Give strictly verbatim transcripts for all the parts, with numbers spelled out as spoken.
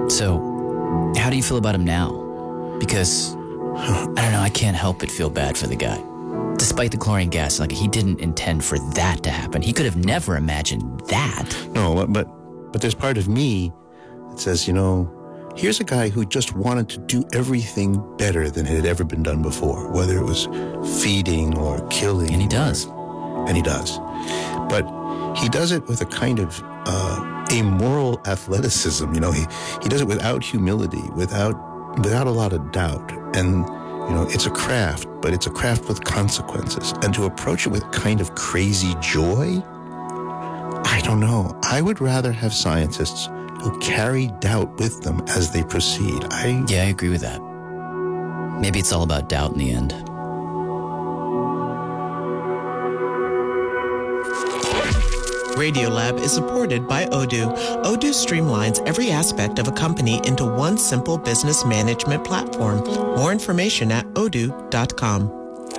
So, how do you feel about him now? Because, I don't know, I can't help but feel bad for the guy. Despite the chlorine gas, like, he didn't intend for that to happen. He could have never imagined that. No, but but there's part of me that says, you know, here's a guy who just wanted to do everything better than it had ever been done before, whether it was feeding or killing. And he does. And he does. But he does it with a kind of uh, amoral athleticism. You know, he, he does it without humility, without without a lot of doubt. And, you know, it's a craft, but it's a craft with consequences. And to approach it with kind of crazy joy, I don't know. I would rather have scientists who carry doubt with them as they proceed. I Yeah, I agree with that. Maybe it's all about doubt in the end. Radiolab is supported by Odoo. Odoo streamlines every aspect of a company into one simple business management platform. More information at odoo dot com.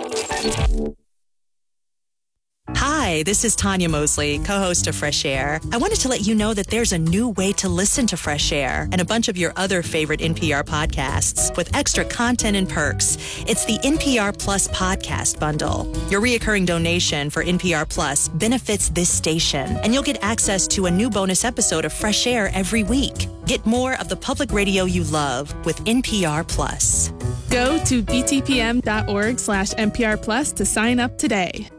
Hi, this is Tanya Mosley, co-host of Fresh Air. I wanted to let you know that there's a new way to listen to Fresh Air and a bunch of your other favorite N P R podcasts with extra content and perks. It's the N P R Plus podcast bundle. Your reoccurring donation for N P R Plus benefits this station, and you'll get access to a new bonus episode of Fresh Air every week. Get more of the public radio you love with N P R Plus. Go to btpm.org slash NPR Plus to sign up today.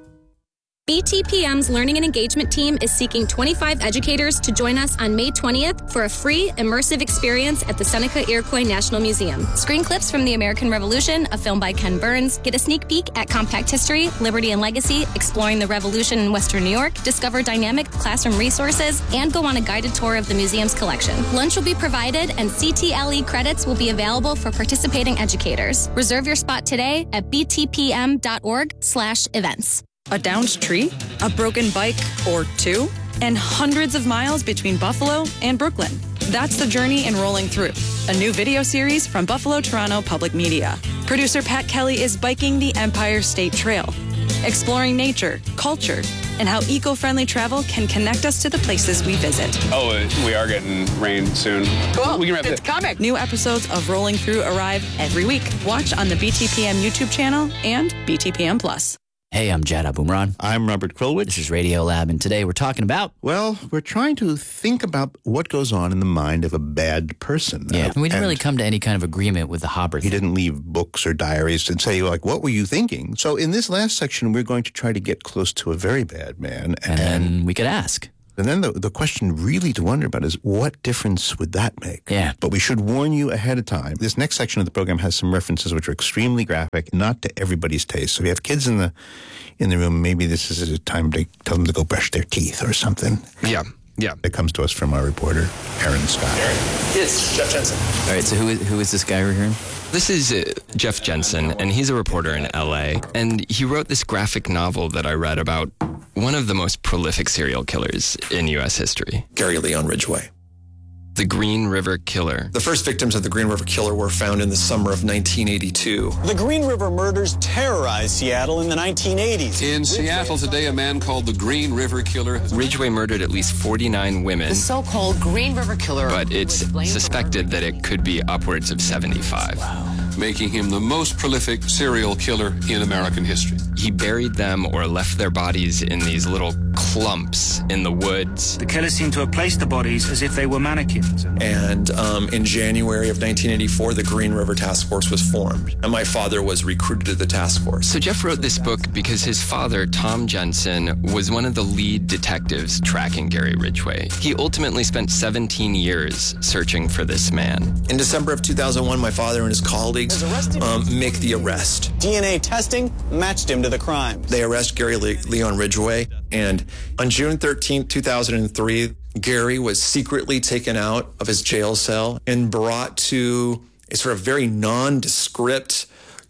B T P M's Learning and Engagement team is seeking twenty-five educators to join us on May twentieth for a free, immersive experience at the Seneca Iroquois National Museum. Screen clips from the American Revolution, a film by Ken Burns, get a sneak peek at compact history, liberty and legacy, exploring the Revolution in Western New York, discover dynamic classroom resources, and go on a guided tour of the museum's collection. Lunch will be provided, and C T L E credits will be available for participating educators. Reserve your spot today at btpm.org slash events. A downed tree, a broken bike or two, and hundreds of miles between Buffalo and Brooklyn. That's the journey in Rolling Through, a new video series from Buffalo Toronto Public Media. Producer Pat Kelly is biking the Empire State Trail, exploring nature, culture, and how eco-friendly travel can connect us to the places we visit. Oh, uh, we are getting rain soon. Cool. We can wrap it's it. coming. New episodes of Rolling Through arrive every week. Watch on the B T P M YouTube channel and B T P M Plus. Hey, I'm Jad Abumrad. I'm Robert Krulwich. This is Radiolab, and today we're talking about... Well, we're trying to think about what goes on in the mind of a bad person. Yeah, uh, we didn't really come to any kind of agreement with the Hobber He thing. didn't leave books or diaries and say, like, what were you thinking? So in this last section, we're going to try to get close to a very bad man. And, and then we could ask. And then the, the question really to wonder about is, what difference would that make? Yeah. But we should warn you ahead of time. This next section of the program has some references which are extremely graphic, not to everybody's taste. So if you have kids in the in the room, maybe this is a time to tell them to go brush their teeth or something. Yeah, yeah. It comes to us from our reporter, Aaron Scott. Aaron, it's Jeff Jensen. All right, so who is, who is this guy we're hearing? This is uh, Jeff Jensen, and he's a reporter in L A, and he wrote this graphic novel that I read about one of the most prolific serial killers in U S history. Gary Leon Ridgway. The Green River Killer. The first victims of the Green River Killer were found in the summer of nineteen eighty-two. The Green River murders terrorized Seattle in the nineteen eighties. In Seattle today, a man called the Green River Killer. Ridgway murdered at least forty-nine women. The so-called Green River Killer. But it's suspected that it could be upwards of seventy-five. Wow. Making him the most prolific serial killer in American history. He buried them or left their bodies in these little clumps in the woods. The killer seemed to have placed the bodies as if they were mannequins. And um, in January of nineteen eighty-four, the Green River Task Force was formed, and my father was recruited to the task force. So Jeff wrote this book because his father, Tom Jensen, was one of the lead detectives tracking Gary Ridgway. He ultimately spent seventeen years searching for this man. In December of two thousand one, my father and his colleagues um, make the arrest. D N A testing matched him to the crime. They arrest Gary Le- Leon Ridgway, and on June thirteenth, two thousand three, Gary was secretly taken out of his jail cell and brought to a sort of very nondescript,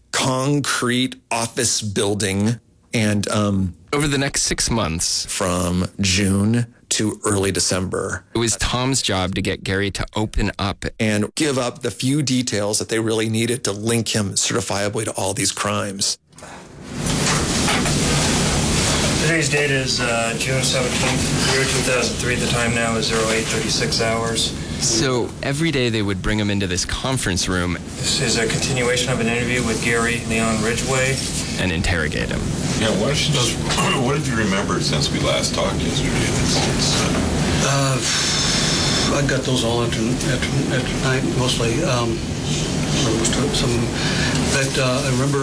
concrete office building. And um, over the next six months, from June to early December, it was Tom's job to get Gary to open up and give up the few details that they really needed to link him certifiably to all these crimes. Today's date is uh, June seventeenth, year two thousand three. The time now is oh eight thirty-six hours. So every day they would bring him into this conference room. This is a continuation of an interview with Gary Leon Ridgway. And interrogate him. Yeah, why don't you just, what have you remembered since we last talked yesterday? It's, it's, uh... uh, I got those all after, after, after night, mostly. Um, some, but uh, I remember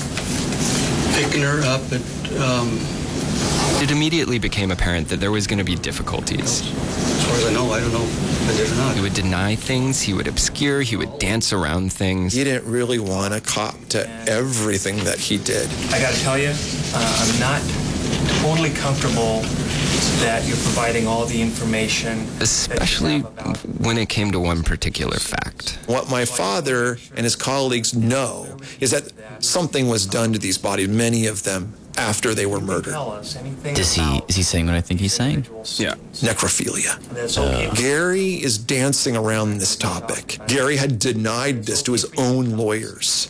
picking her up at... Um, it immediately became apparent that there was going to be difficulties. As far as I know, I don't know if I did or not. He would deny things, he would obscure, he would dance around things. He didn't really want to cop to everything that he did. I got to tell you, uh, I'm not totally comfortable that you're providing all the information. Especially when it came to one particular fact. What my father and his colleagues know is that something was done to these bodies, many of them, after they were murdered. Does he, is he saying what I think he's saying? Yeah. Necrophilia. Uh, Gary is dancing around this topic. Gary had denied this to his own lawyers.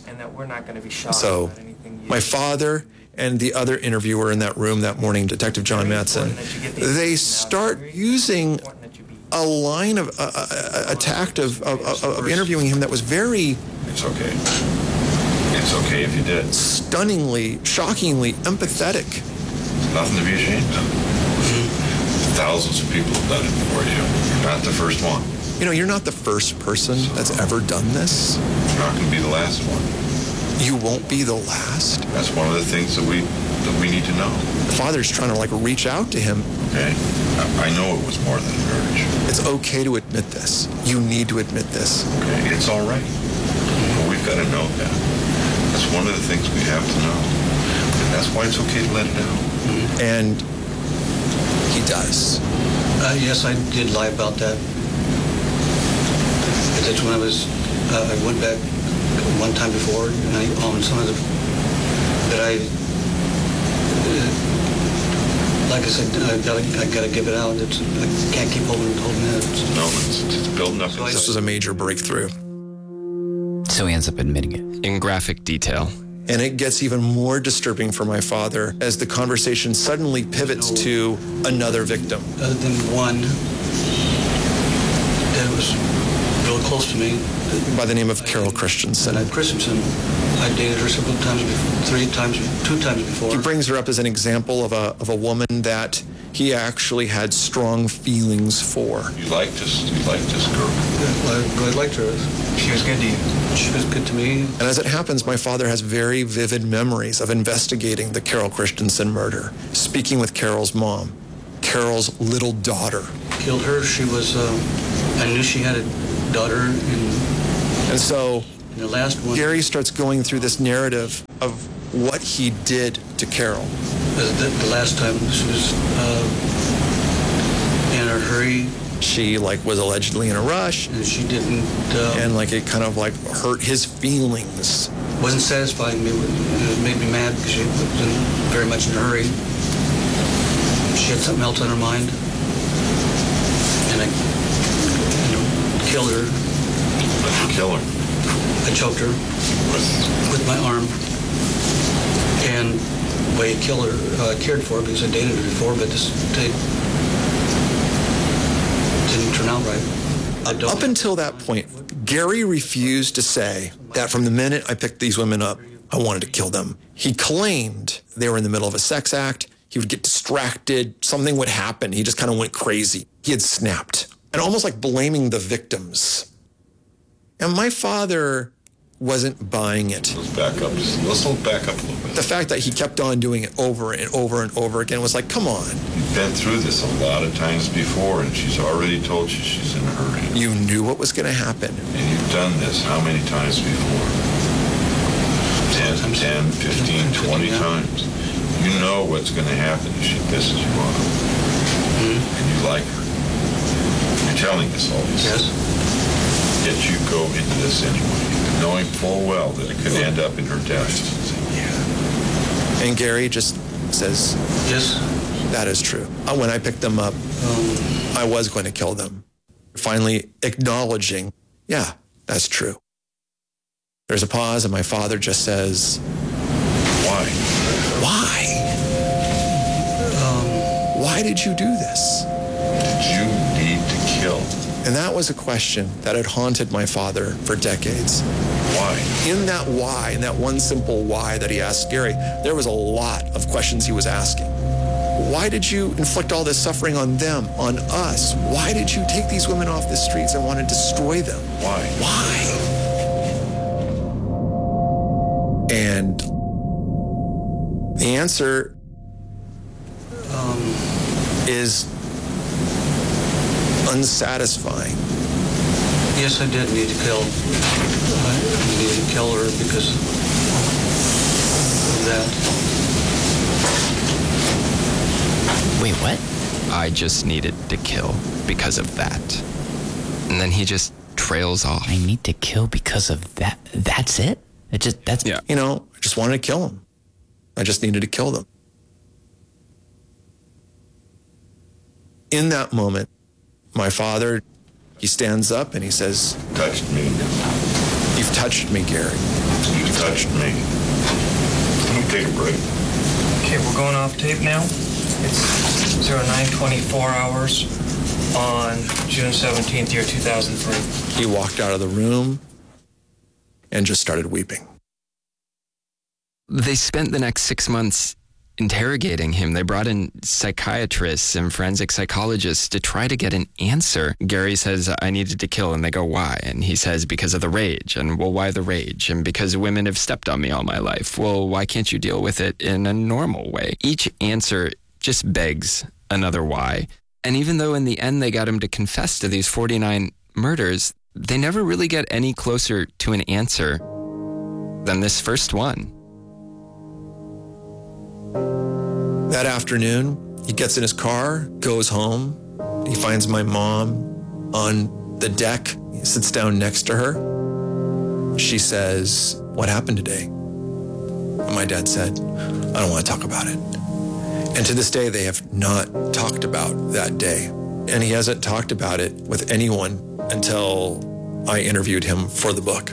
So, my father and the other interviewer in that room that morning, Detective John Mattson, they start using a line of, uh, a, a tact of, of, of interviewing him that was very... It's okay. It's okay if you did. Stunningly, shockingly empathetic. Nothing to be ashamed of. Mm-hmm. Thousands of people have done it before you. You're not the first one. You know, you're not the first person so, that's ever done this. You're not going to be the last one. You won't be the last. That's one of the things that we that we need to know. The father's trying to like reach out to him. Okay, I, I know it was more than a marriage. It's okay to admit this. You need to admit this. Okay, it's all right. But we've got to know that. That's one of the things we have to know. And that's why it's okay to let it out. And he does. Uh, yes, I did lie about that. That's when I was, uh, I went back one time before, and I, on some of the, that I, uh, like I said, I gotta, I gotta give it out. It's, I can't keep holding, holding it. It's, no, it's, it's building up. So this was a major breakthrough. So he ends up admitting it. In graphic detail. And it gets even more disturbing for my father as the conversation suddenly pivots to another victim. Other than one that was real close to me. By the name of Carol Christensen. And Christensen, I dated her several times before, three times, two times before. He brings her up as an example of a of a woman that he actually had strong feelings for. You liked this, you liked this girl. Yeah, I really liked her. She was good to you. She was good to me. And as it happens, my father has very vivid memories of investigating the Carol Christensen murder, speaking with Carol's mom, Carol's little daughter. Killed her. She was, uh, I knew she had a daughter. And, and so in the last one, Gary starts going through this narrative of what he did to Carol. The, the, the last time she was uh, in a hurry. She like was allegedly in a rush. And she didn't. Uh, and like it kind of like hurt his feelings. Wasn't satisfying me. It made me mad because she wasn't very much in a hurry. She had something else on her mind. And I, you know, killed her. How'd you kill her? I choked her with, with my arm. And the way I killed her, uh, I cared for her because I dated her before, but this they didn't turn out right. Up until that point, Gary refused to say that from the minute I picked these women up, I wanted to kill them. He claimed they were in the middle of a sex act. He would get distracted. Something would happen. He just kind of went crazy. He had snapped. And almost like blaming the victims. And my father wasn't buying it. Let's back up. Just, let's back up a little bit. The fact that he kept on doing it over and over and over again was like, come on. You've been through this a lot of times before, and she's already told you she's in a hurry. You knew what was going to happen. And you've done this how many times before? ten, ten, fifteen, twenty times. You know what's going to happen if she pisses you off. Mm-hmm. And you like her. You're telling us all this. Yes. Yet you go into this anyway, knowing full well that it could end up in her death. Yeah. And Gary just says, yes, that is true. When I picked them up, um, I was going to kill them. Finally acknowledging, yeah, that's true. There's a pause and my father just says, why? Why? did you do this? Did you need to kill? And that was a question that had haunted my father for decades. Why? In that why, in that one simple why that he asked Gary, there was a lot of questions he was asking. Why did you inflict all this suffering on them, on us? Why did you take these women off the streets and want to destroy them? Why? Why? And the answer um, is unsatisfying. Yes, I did need to kill. I needed to kill her because of that. Wait, what? I just needed to kill because of that. And then he just trails off. I need to kill because of that. That's it? It just, that's... Yeah. You know, I just wanted to kill him. I just needed to kill them. In that moment, my father, he stands up and he says, touched me. You've touched me, Gary. You touched me. Let me take a break. Okay, we're going off tape now. It's zero nine twenty-four hours on June seventeenth, year two thousand three. He walked out of the room and just started weeping. They spent the next six months interrogating him. They brought in psychiatrists and forensic psychologists to try to get an answer. Gary says, I needed to kill, and they go, why? And he says, because of the rage. And, well, why the rage? And because women have stepped on me all my life. Well, why can't you deal with it in a normal way? Each answer just begs another why. And even though in the end they got him to confess to these forty-nine murders, they never really get any closer to an answer than this first one. That afternoon, he gets in his car, goes home. He finds my mom on the deck. He sits down next to her. She says, what happened today? And my dad said, I don't want to talk about it. And to this day, they have not talked about that day. And he hasn't talked about it with anyone until I interviewed him for the book.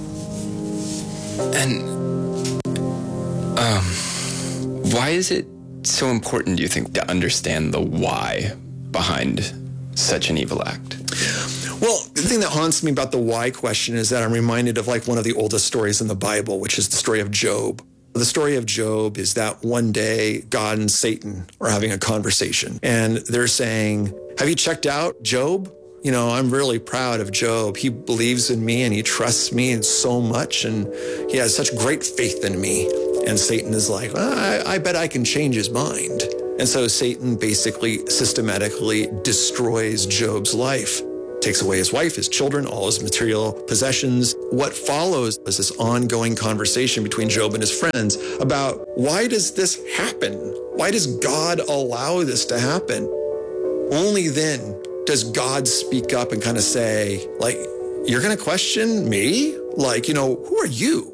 And um, why is it so important, do you think, to understand the why behind such an evil act? Well, the thing that haunts me about the why question is that I'm reminded of like one of the oldest stories in the Bible, which is the story of Job. The story of Job is that one day God and Satan are having a conversation and they're saying, have you checked out Job? You know, I'm really proud of Job. He believes in me and he trusts me in so much and he has such great faith in me. And Satan is like, well, I, I bet I can change his mind. And so Satan basically systematically destroys Job's life, takes away his wife, his children, all his material possessions. What follows is this ongoing conversation between Job and his friends about why does this happen? Why does God allow this to happen? Only then does God speak up and kind of say, like, you're going to question me? Like, you know, who are you?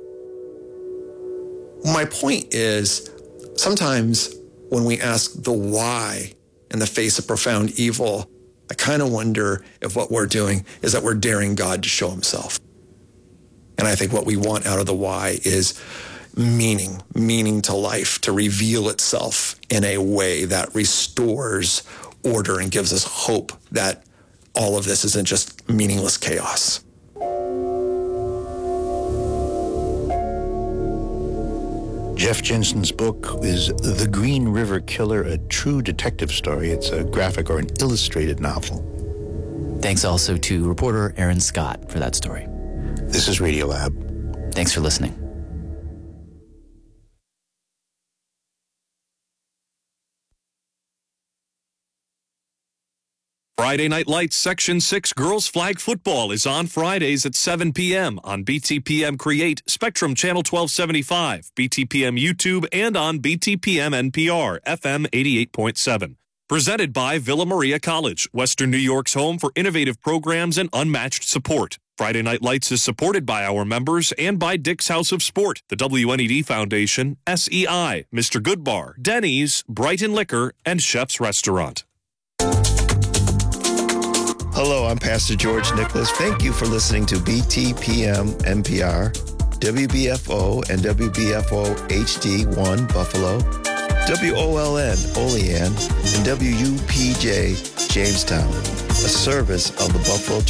My point is, sometimes when we ask the why in the face of profound evil, I kind of wonder if what we're doing is that we're daring God to show himself. And I think what we want out of the why is meaning, meaning to life, to reveal itself in a way that restores order and gives us hope that all of this isn't just meaningless chaos. Jeff Jensen's book is The Green River Killer, a true detective story. It's a graphic or an illustrated novel. Thanks also to reporter Aaron Scott for that story. This is Radiolab. Thanks for listening. Friday Night Lights Section six Girls Flag Football is on Fridays at seven p.m. on B T P M Create, Spectrum Channel twelve seventy-five, B T P M YouTube, and on B T P M N P R, F M eighty-eight point seven. Presented by Villa Maria College, Western New York's home for innovative programs and unmatched support. Friday Night Lights is supported by our members and by Dick's House of Sport, the W N E D Foundation, S E I, Mister Goodbar, Denny's, Brighton Liquor, and Chef's Restaurant. Hello, I'm Pastor George Nicholas. Thank you for listening to B T P M N P R, W B F O, and W B F O H D one Buffalo. W O L N, Olean, and W U P J, Jamestown, a service of the Buffalo